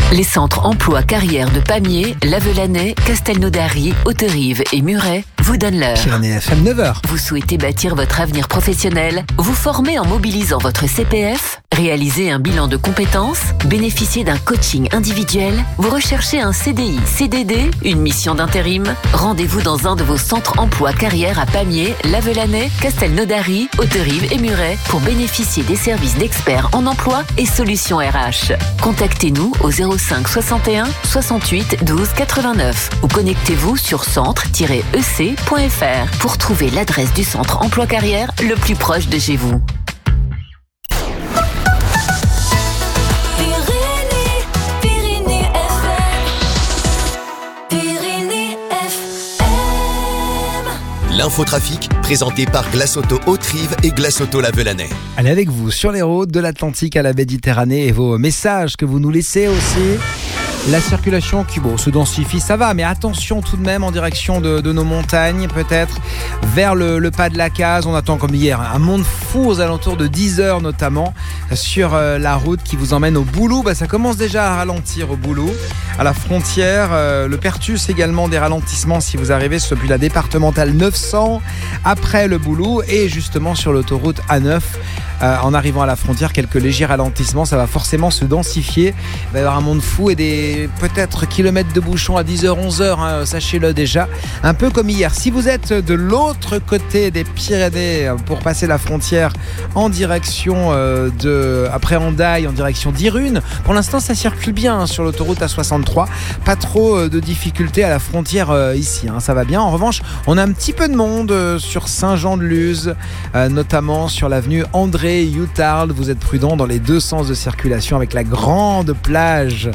Les centres emploi carrière de Pamiers, Lavelanet, Castelnaudary, Hauterive et Muret vous donnent l'heure. Pyrénées FM 9h. Vous souhaitez bâtir votre avenir professionnel, vous former en mobilisant votre CPF, réaliser un bilan de compétences, bénéficier d'un coaching individuel, vous recherchez un CDI, CDD, une mission d'intérim. Rendez-vous dans un de vos centres emploi carrière à Pamiers, Lavelanet, Castelnaudary, Hauterive et Muret pour bénéficier des services d'experts en emploi et solutions RH. Contactez-nous au 05 61 68 12 89 ou connectez-vous sur centre-ec.fr pour trouver l'adresse du centre emploi carrière le plus proche de chez vous. L'infotrafic, présenté par Glace Auto Hauterive et Glace Auto Lavelanet. Allez avec vous sur les routes de l'Atlantique à la Méditerranée et vos messages que vous nous laissez aussi. La circulation qui se densifie, ça va, mais attention tout de même en direction de nos montagnes, peut-être vers le pas de la Case. On attend comme hier un monde fou aux alentours de 10h notamment sur la route qui vous emmène au Boulou. Ça commence déjà à ralentir au Boulou, à la frontière. Le Pertus également, des ralentissements si vous arrivez depuis la départementale 900 après le Boulou et justement sur l'autoroute A9. En arrivant à la frontière, quelques légers ralentissements, ça va forcément se densifier. Il va y avoir un monde fou et des peut-être kilomètres de bouchons à 10h, 11h, sachez-le déjà. Un peu comme hier. Si vous êtes de l'autre côté des Pyrénées pour passer la frontière en direction après Hendaye, en direction d'Irune, pour l'instant ça circule bien sur l'autoroute A63. Pas trop de difficultés à la frontière ici, ça va bien. En revanche, on a un petit peu de monde sur Saint-Jean-de-Luz, notamment sur l'avenue André Youtarde. Vous êtes prudents dans les deux sens de circulation avec la grande plage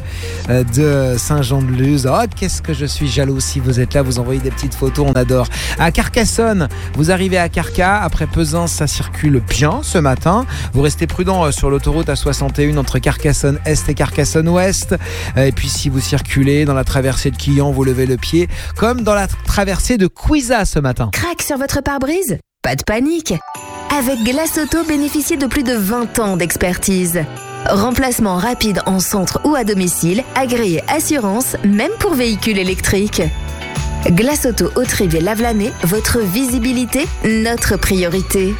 de Saint-Jean-de-Luz. Oh, qu'est-ce que je suis jaloux si vous êtes là, vous envoyez des petites photos, on adore. À Carcassonne, vous arrivez à Carca, après Pesens, ça circule bien ce matin. Vous restez prudents sur l'autoroute A61 entre Carcassonne Est et Carcassonne Ouest. Et puis si vous circulez dans la traversée de Quillan, vous levez le pied, comme dans la traversée de Cuisa ce matin. Crac sur votre pare-brise ? Pas de panique. Avec Glace Auto, bénéficiez de plus de 20 ans d'expertise. Remplacement rapide en centre ou à domicile, agréé assurance, même pour véhicules électriques. Glace Auto Hauterive et Lavelanet, votre visibilité, notre priorité.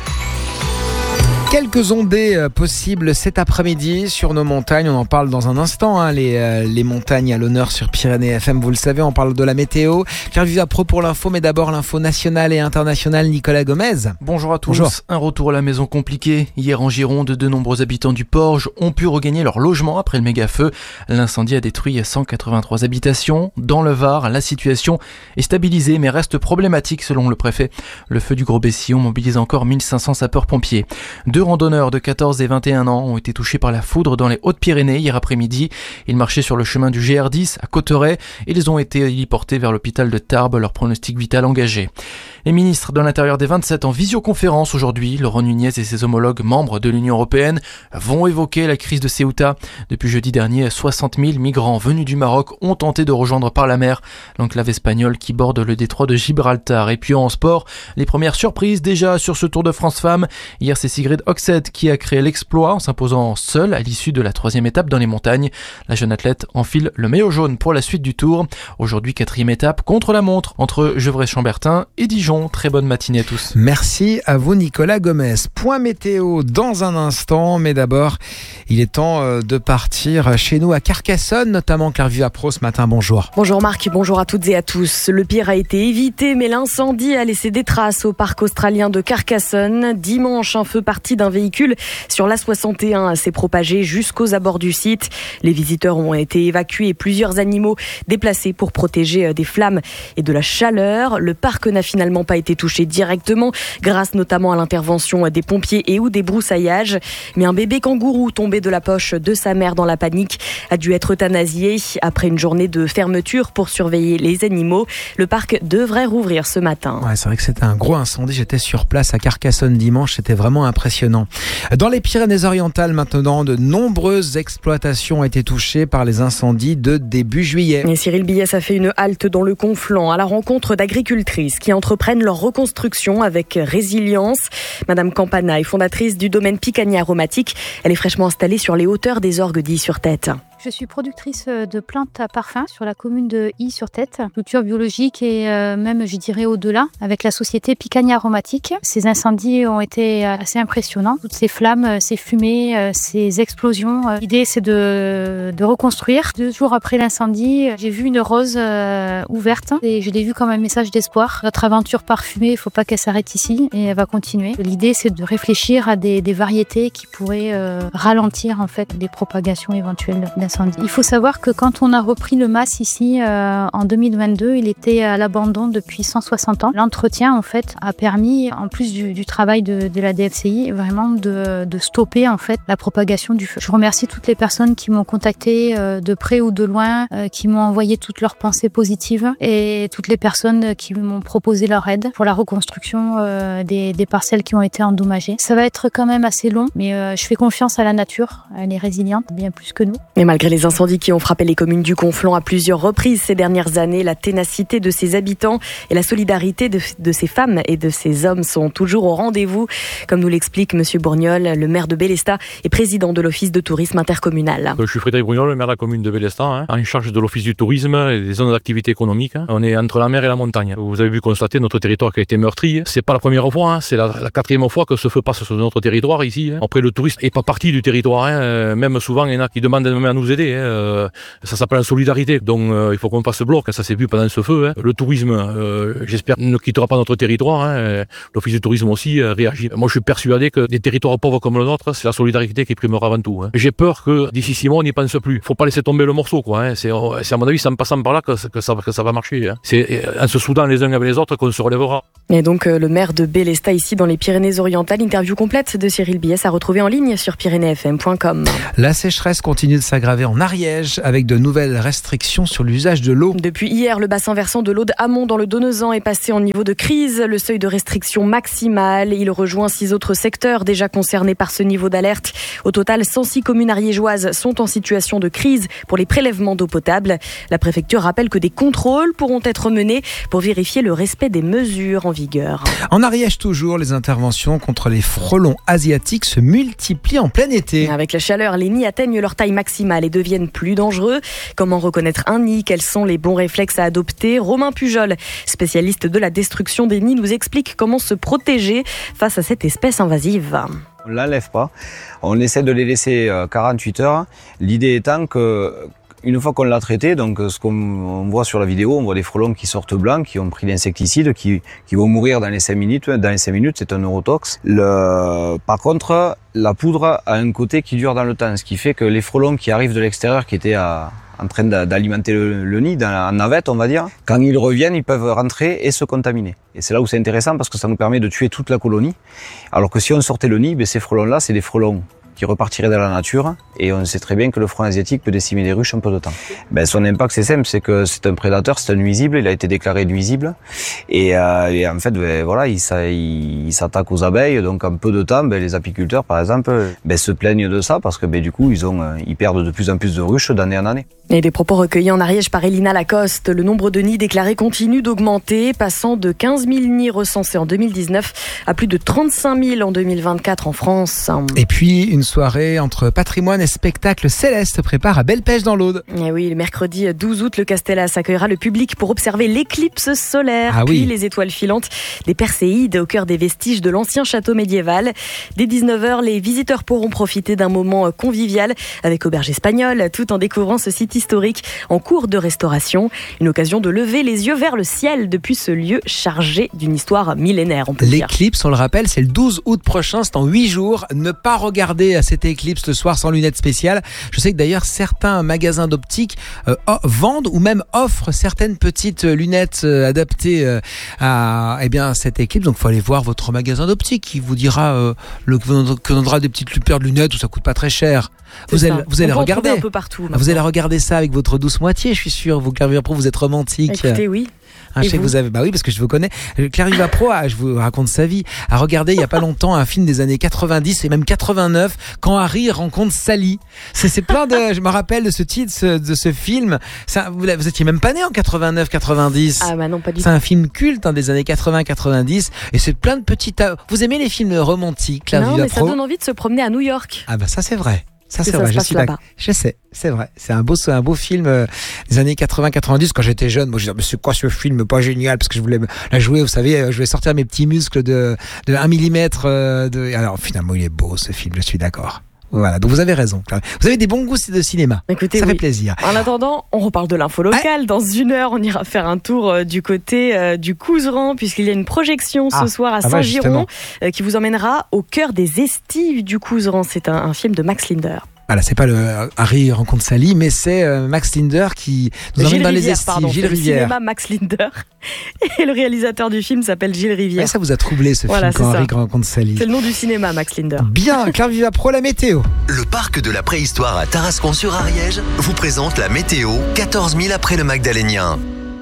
Quelques ondées possibles cet après-midi sur nos montagnes. On en parle dans un instant. Les montagnes à l'honneur sur Pyrénées FM. Vous le savez, on parle de la météo. Pierre Vivapro pour l'info, mais d'abord l'info nationale et internationale. Nicolas Gomez. Bonjour à tous. Bonjour. Un retour à la maison compliqué. Hier en Gironde, de nombreux habitants du Porge ont pu regagner leur logement après le méga-feu. L'incendie a détruit 183 habitations. Dans le Var, la situation est stabilisée mais reste problématique selon le préfet. Le feu du Gros-Bessillon mobilise encore 1500 sapeurs-pompiers. Deux randonneurs de 14 et 21 ans ont été touchés par la foudre dans les Hautes-Pyrénées hier après-midi. Ils marchaient sur le chemin du GR10 à Cauterets et ils ont été héliportés vers l'hôpital de Tarbes, leur pronostic vital engagé. Les ministres de l'Intérieur des 27 en visioconférence aujourd'hui. Laurent Nunez et ses homologues membres de l'Union européenne vont évoquer la crise de Ceuta. Depuis jeudi dernier, 60 000 migrants venus du Maroc ont tenté de rejoindre par la mer l'enclave espagnole qui borde le détroit de Gibraltar. Et puis en sport, les premières surprises déjà sur ce Tour de France Femmes. Hier, c'est Sigrid Oxed qui a créé l'exploit en s'imposant seule à l'issue de la 3e étape dans les montagnes. La jeune athlète enfile le maillot jaune pour la suite du Tour. Aujourd'hui, 4e étape contre la montre entre Gevrey-Chambertin et Dijon. Très bonne matinée à tous. Merci à vous Nicolas Gomez. Point météo dans un instant, mais d'abord, il est temps de partir chez nous à Carcassonne, notamment Claire Vivapro ce matin. Bonjour. Bonjour Marc, bonjour à toutes et à tous. Le pire a été évité, mais l'incendie a laissé des traces au parc australien de Carcassonne. Dimanche, un feu parti d'un véhicule sur l'A61 s'est propagé jusqu'aux abords du site. Les visiteurs ont été évacués et plusieurs animaux déplacés pour protéger des flammes et de la chaleur. Le parc n'a finalement pas été touché directement, grâce notamment à l'intervention des pompiers et ou des broussaillages. Mais un bébé kangourou tombé de la poche de sa mère dans la panique a dû être euthanasié. Après une journée de fermeture pour surveiller les animaux, le parc devrait rouvrir ce matin. Ouais, c'est vrai que c'était un gros incendie. J'étais sur place à Carcassonne dimanche. C'était vraiment impressionnant. Dans les Pyrénées-Orientales maintenant, de nombreuses exploitations ont été touchées par les incendies de début juillet. Et Cyril Biès a fait une halte dans le Conflent à la rencontre d'agricultrices qui entreprennent leur reconstruction avec résilience. Madame Campana est fondatrice du domaine Picannier Aromatique. Elle est fraîchement installée sur les hauteurs des Orgues d'Y-sur-Tête. Je suis productrice de plantes à parfum sur la commune de Y-sur-Tête, culture biologique et même, je dirais, au-delà, avec la société Picagne Aromatique. Ces incendies ont été assez impressionnants. Toutes ces flammes, ces fumées, ces explosions. L'idée, c'est de reconstruire. 2 jours après l'incendie, j'ai vu une rose ouverte et je l'ai vue comme un message d'espoir. Notre aventure parfumée, il ne faut pas qu'elle s'arrête ici et elle va continuer. L'idée, c'est de réfléchir à des variétés qui pourraient ralentir en fait les propagations éventuelles d'incendie. Il faut savoir que quand on a repris le mas ici en 2022, il était à l'abandon depuis 160 ans. L'entretien en fait a permis, en plus du travail de la DFCI, vraiment de stopper en fait la propagation du feu. Je remercie toutes les personnes qui m'ont contacté de près ou de loin, qui m'ont envoyé toutes leurs pensées positives et toutes les personnes qui m'ont proposé leur aide pour la reconstruction des parcelles qui ont été endommagées. Ça va être quand même assez long, mais je fais confiance à la nature, elle est résiliente, bien plus que nous. Et malgré les incendies qui ont frappé les communes du Conflent à plusieurs reprises ces dernières années, la ténacité de ses habitants et la solidarité de ces femmes et de ces hommes sont toujours au rendez-vous, comme nous l'explique Monsieur Bourgnol, le maire de Bélestat et président de l'Office de tourisme intercommunal. Je suis Frédéric Bourgnol, le maire de la commune de Bélestat, en charge de l'Office du tourisme et des zones d'activité économique. On est entre la mer et la montagne. Vous avez vu constater notre territoire qui a été meurtri. C'est pas la première fois, c'est la 4e fois que ce feu passe sur notre territoire ici. Après, le tourisme n'est pas partie du territoire. Même souvent, il y en a qui demandent à nous aider. Ça s'appelle la solidarité. Donc, il faut qu'on fasse bloc. Ça s'est vu pendant ce feu. Le tourisme, j'espère, ne quittera pas notre territoire. L'Office du tourisme aussi réagit. Moi, je suis persuadé que des territoires pauvres comme le nôtre, c'est la solidarité qui primera avant tout. J'ai peur que d'ici 6 mois, on n'y pense plus. Faut pas laisser tomber le morceau, quoi. C'est à mon avis, c'est en passant par là que ça va marcher. C'est en se soudant les uns avec les autres qu'on se relèvera. Et donc, le maire de Bélestat, ici dans les Pyrénées-Orientales, interview complète de Cyril Biès à retrouver en ligne sur pyrénéesfm.com. La sécheresse continue de s'aggraver en Ariège avec de nouvelles restrictions sur l'usage de l'eau. Depuis hier, le bassin versant de l'Aude Amont dans le Donezan est passé en niveau de crise. Le seuil de restriction maximale, il rejoint 6 autres secteurs déjà concernés par ce niveau d'alerte. Au total, 106 communes ariégeoises sont en situation de crise pour les prélèvements d'eau potable. La préfecture rappelle que des contrôles pourront être menés pour vérifier le respect des mesures en vigueur. En Ariège toujours, les interventions contre les frelons asiatiques se multiplient en plein été. Avec la chaleur, les nids atteignent leur taille maximale et deviennent plus dangereux. Comment reconnaître un nid? Quels sont les bons réflexes à adopter? Romain Pujol, spécialiste de la destruction des nids, nous explique comment se protéger face à cette espèce invasive. On ne l'enlève pas, on essaie de les laisser 48 heures. L'idée étant que une fois qu'on l'a traité, donc ce qu'on voit sur la vidéo, on voit des frelons qui sortent blancs, qui ont pris l'insecticide, qui vont mourir dans les 5 minutes. Dans les 5 minutes, c'est un neurotox. Par contre, la poudre a un côté qui dure dans le temps, ce qui fait que les frelons qui arrivent de l'extérieur, qui étaient en train d'alimenter le nid, en navette on va dire, quand ils reviennent, ils peuvent rentrer et se contaminer. Et c'est là où c'est intéressant parce que ça nous permet de tuer toute la colonie. Alors que si on sortait le nid, ces frelons-là, c'est des frelons qui repartiraient dans la nature, et on sait très bien que le frelon asiatique peut décimer des ruches en peu de temps. Son impact, c'est simple, c'est que c'est un prédateur, c'est un nuisible, il a été déclaré nuisible, et en fait, voilà, il s'attaque aux abeilles, donc en peu de temps, les apiculteurs, par exemple, se plaignent de ça, parce que du coup, ils perdent de plus en plus de ruches d'année en année. Et des propos recueillis en Ariège par Elina Lacoste, le nombre de nids déclarés continue d'augmenter, passant de 15 000 nids recensés en 2019 à plus de 35 000 en 2024 en France. Et puis, une soirée entre patrimoine et spectacle céleste se prépare à Belle-Pêche dans l'Aude. Et oui, le mercredi 12 août, le Castellas accueillera le public pour observer l'éclipse solaire, puis les étoiles filantes des Perséides au cœur des vestiges de l'ancien château médiéval. Dès 19h, les visiteurs pourront profiter d'un moment convivial avec auberge espagnole, tout en découvrant ce site historique en cours de restauration. Une occasion de lever les yeux vers le ciel depuis ce lieu chargé d'une histoire millénaire, on peut dire. L'éclipse, on le rappelle, c'est le 12 août prochain, c'est en 8 jours. Ne pas regarder à cette éclipse le soir sans lunettes spéciales. Je sais que d'ailleurs certains magasins d'optique vendent ou même offrent certaines petites lunettes adaptées à cette éclipse. Donc il faut aller voir votre magasin d'optique qui vous dira que donnera des petites paires de lunettes où ça coûte pas très cher. Vous allez regarder un peu partout. Vous allez regarder ça avec votre douce moitié, je suis sûr. Vous, Claire Vivapro, vous êtes romantique. Écoutez, oui. Je sais que vous avez, oui, parce que je vous connais. Claire Vivapro, je vous raconte sa vie, a regardé il y a pas longtemps un film des années 90 et même 89, quand Harry rencontre Sally. C'est plein de, je me rappelle de ce titre, de ce film. Vous étiez même pas né en 89, 90. Ah bah non, pas du tout. C'est un film culte des années 80, 90, et c'est plein de petites. Vous aimez les films romantiques, Claire Vivapro? Non, mais ça donne envie de se promener à New York. Ah bah ça c'est vrai. Ça c'est vrai, je suis d'accord. Je sais, c'est vrai. C'est un beau film des années 80-90. Quand j'étais jeune, moi je disais, mais c'est quoi ce film pas génial, parce que je voulais la jouer, vous savez, je voulais sortir mes petits muscles de 1 mm. Alors finalement, il est beau ce film, je suis d'accord. Voilà, donc vous avez raison. Vous avez des bons goûts de cinéma. Écoutez, ça fait plaisir. En attendant, on reparle de l'info locale. Dans 1 heure, on ira faire un tour du côté du Couserans, puisqu'il y a une projection ce soir à Saint-Giron qui vous emmènera au cœur des estives du Couserans. C'est un film de Max Linder. Voilà, c'est pas le Harry rencontre Sally, mais c'est Max Linder qui nous emmène dans les estives. Gilles Rivière. Le cinéma Max Linder. Et le réalisateur du film s'appelle Gilles Rivière. Ouais, ça vous a troublé ce film quand Harry rencontre Sally. C'est le nom du cinéma, Max Linder. Bien, Claire Viva Pro, la météo. Le parc de la préhistoire à Tarascon-sur-Ariège vous présente la météo 14 000 après le Magdalénien.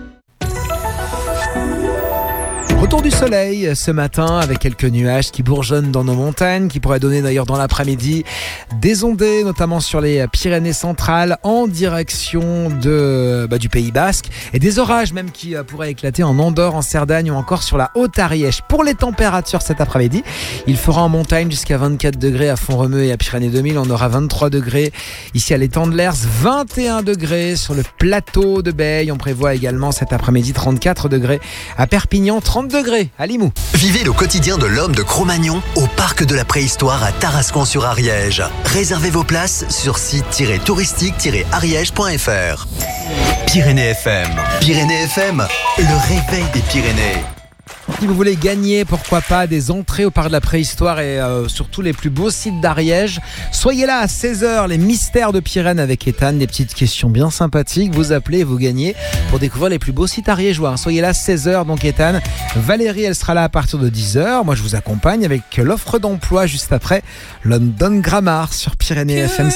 Retour du soleil ce matin avec quelques nuages qui bourgeonnent dans nos montagnes, qui pourraient donner d'ailleurs dans l'après-midi des ondées, notamment sur les Pyrénées centrales en direction du Pays Basque, et des orages même qui pourraient éclater en Andorre, en Cerdagne ou encore sur la Haute-Ariège. Pour les températures cet après-midi, il fera en montagne jusqu'à 24 degrés à Font-Romeu et à Pyrénées 2000. On aura 23 degrés ici à l'étang de l'Hers, 21 degrés sur le plateau de Beille. On prévoit également cet après-midi 34 degrés à Perpignan, 30 degrés à Limoux. Vivez le quotidien de l'homme de Cro-Magnon au parc de la préhistoire à Tarascon-sur-Ariège. Réservez vos places sur site-touristique-ariège.fr. Pyrénées FM. Pyrénées FM, le réveil des Pyrénées. Si vous voulez gagner, pourquoi pas, des entrées au parc de la préhistoire et surtout les plus beaux sites d'Ariège, soyez là à 16h, les mystères de Pyrénées avec Ethan, des petites questions bien sympathiques, vous appelez et vous gagnez pour découvrir les plus beaux sites ariégeois. Soyez là 16h, donc Ethan. Valérie, elle sera là à partir de 10h. Moi, je vous accompagne avec l'offre d'emploi juste après London Grammar sur Pyrénées FM.